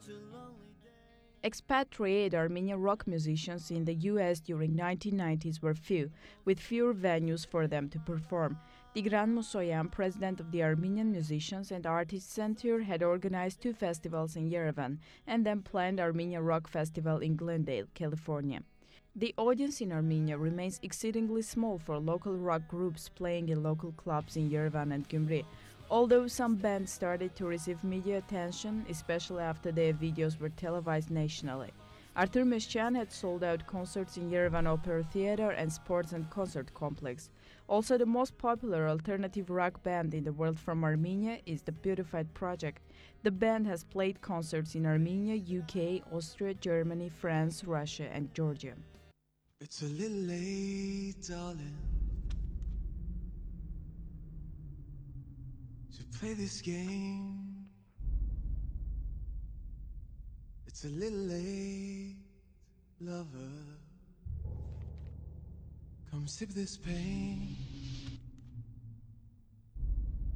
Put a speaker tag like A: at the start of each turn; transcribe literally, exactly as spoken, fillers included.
A: Expatriate Armenian rock musicians in the U S during nineteen nineties were few, with fewer venues for them to perform. Tigran Musoyan, president of the Armenian Musicians and Artists Center, had organized two festivals in Yerevan and then planned Armenian Rock Festival in Glendale, California. The audience in Armenia remains exceedingly small for local rock groups playing in local clubs in Yerevan and Gyumri, although some bands started to receive media attention, especially after their videos were televised nationally. Artur Meshian had sold out concerts in Yerevan Opera Theater and Sports and Concert Complex. Also, the most popular alternative rock band in the world from Armenia is the Beautified Project. The band has played concerts in Armenia, U K, Austria, Germany, France, Russia, and Georgia.
B: It's a little late, darling, to play this game. It's a little late, lover. Come sip this pain.